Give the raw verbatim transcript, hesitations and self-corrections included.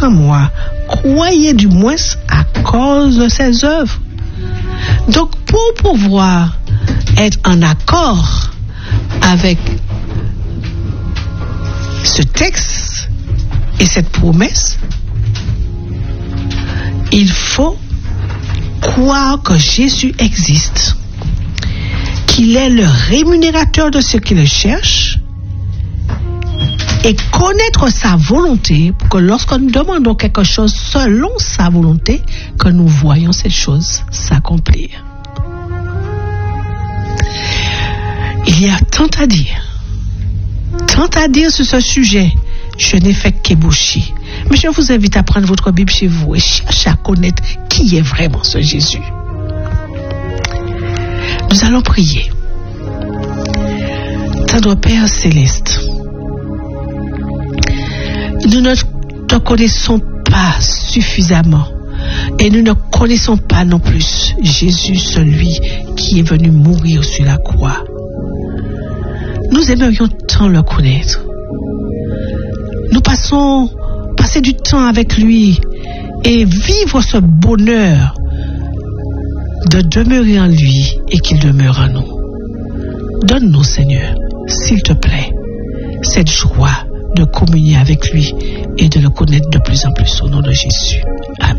en moi. Croyez du moins à cause de ses œuvres. Donc, pour pouvoir être en accord avec ce texte et cette promesse, il faut croire que Jésus existe, qu'il est le rémunérateur de ceux qui le cherchent, et connaître sa volonté pour que lorsque nous demandons quelque chose selon sa volonté, que nous voyons cette chose s'accomplir. Il y a tant à dire, tant à dire sur ce sujet. Je n'ai fait qu'ébaucher. Mais je vous invite à prendre votre Bible chez vous et chercher à connaître qui est vraiment ce Jésus. Nous allons prier. Tendre Père céleste, nous ne te connaissons pas suffisamment et nous ne connaissons pas non plus Jésus, celui qui est venu mourir sur la croix. Nous aimerions tant le connaître. Nous passons passer du temps avec lui et vivre ce bonheur de demeurer en lui et qu'il demeure en nous. Donne-nous, Seigneur, s'il te plaît, cette joie de communier avec lui et de le connaître de plus en plus au nom de Jésus. Amen.